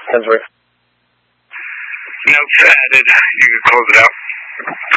Hensworth. Notes added. You can close it out.